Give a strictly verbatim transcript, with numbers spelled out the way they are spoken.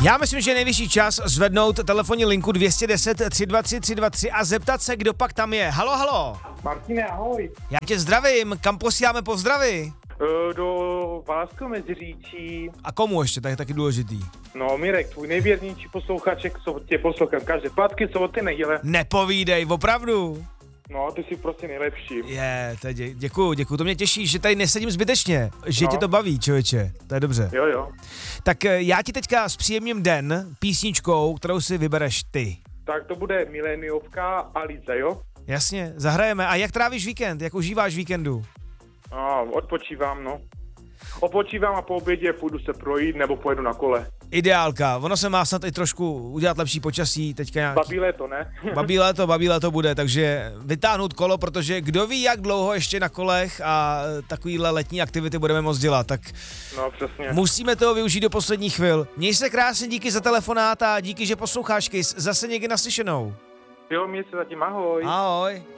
Já myslím, že je nejvyšší čas zvednout telefonní linku dvě stě deset, tři dva tři, tři dva tři a zeptat se, kdo pak tam je. Halo, halo. Martine, ahoj. Já tě zdravím, kam posíláme pozdravy? E, do Valašského Meziříčí. A komu ještě, tak je taky důležitý. No, Mirek, tvůj nejvěrnější posluchaček, co tě poslouchám každé pátky, soboty, neděle. Nepovídej, opravdu. No, ty jsi prostě nejlepší. Je, to je dě, děkuju, děkuju, to mě těší, že tady nesedím zbytečně, že No. tě to baví, člověče, to je dobře. Jo, jo. Tak eh, já ti teďka zpříjemním den písničkou, kterou si vybereš ty. Tak to bude Mileniovka a Liza, jo? Jasně, zahrajeme. A jak trávíš víkend, jak užíváš víkendu? No, odpočívám, no. Odpočívám a po obědě půjdu se projít nebo pojedu na kole. Ideálka, ono se má snad i trošku udělat lepší počasí, teďka nějaký... Babí léto, ne? Babí léto, babí léto bude, takže vytáhnout kolo, protože kdo ví, jak dlouho ještě na kolech a takovýhle letní aktivity budeme moc dělat, tak No, přesně. musíme toho využít do posledních chvil. Měj se krásně, díky za telefonát a díky, že posloucháš Kiss. Zase někdy naslyšenou. Jo, mě se zatím ahoj. Ahoj.